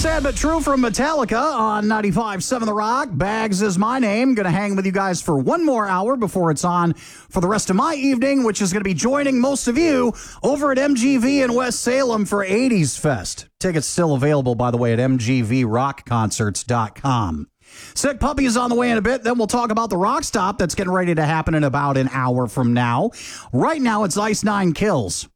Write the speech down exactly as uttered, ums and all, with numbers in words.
Sad but true from Metallica on ninety-five point seven The Rock. Bags is my name. Going to hang with you guys for one more hour before it's on for the rest of my evening, which is going to be joining most of you over at M G V in West Salem for eighties Fest. Tickets still available, by the way, at m g v rock concerts dot com. Sick Puppy is on the way in a bit. Then we'll talk about the Rock Stop that's getting ready to happen in about an hour from now. Right now, it's Ice Nine Kills.